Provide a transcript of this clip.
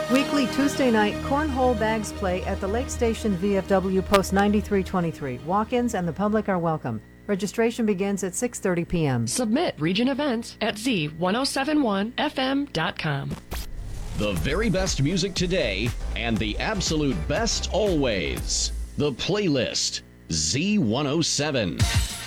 Weekly Tuesday night cornhole bags play at the Lake Station VFW Post 9323. Walk-ins and the public are welcome. Registration begins at 6:30 p.m. Submit region events at z1071fm.com. The very best music today and the absolute best always. The playlist Z107.